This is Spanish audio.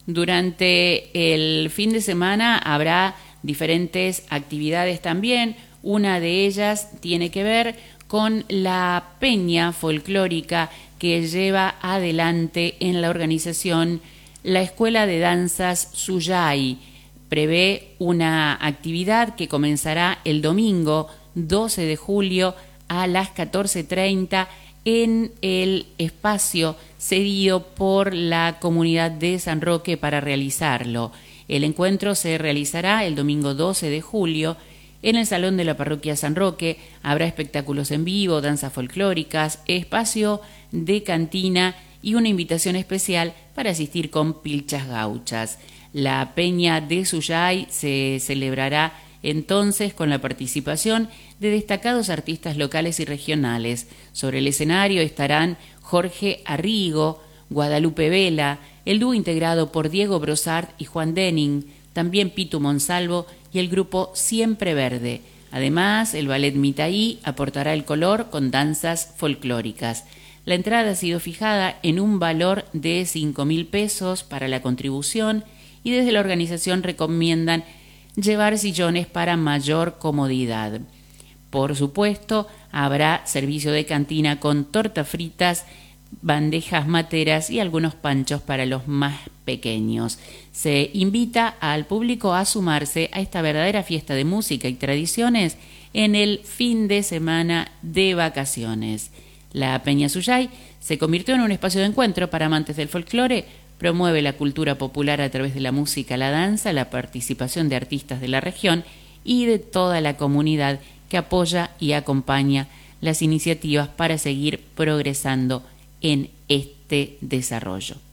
Durante el fin de semana habrá diferentes actividades también. Una de ellas tiene que ver con la peña folclórica que lleva adelante en la organización la Escuela de Danzas Suyay. Prevé una actividad que comenzará el domingo 12 de julio a las 14:30 en el espacio cedido por la comunidad de San Roque para realizarlo. El encuentro se realizará el domingo 12 de julio en el Salón de la Parroquia San Roque. Habrá espectáculos en vivo, danzas folclóricas, espacio de cantina y una invitación especial para asistir con pilchas gauchas. La Peña de Suyay se celebrará entonces con la participación de destacados artistas locales y regionales. Sobre el escenario estarán Jorge Arrigo, Guadalupe Vela, el dúo integrado por Diego Brossard y Juan Denning, también Pitu Monsalvo y el grupo Siempre Verde. Además, el ballet Mitaí aportará el color con danzas folclóricas. La entrada ha sido fijada en un valor de 5.000 pesos para la contribución y desde la organización recomiendan llevar sillones para mayor comodidad. Por supuesto, habrá servicio de cantina con tortas fritas, bandejas materas y algunos panchos para los más pequeños. Se invita al público a sumarse a esta verdadera fiesta de música y tradiciones en el fin de semana de vacaciones. La Peña Suyay se convirtió en un espacio de encuentro para amantes del folclore, promueve la cultura popular a través de la música, la danza, la participación de artistas de la región y de toda la comunidad que apoya y acompaña las iniciativas para seguir progresando en este desarrollo.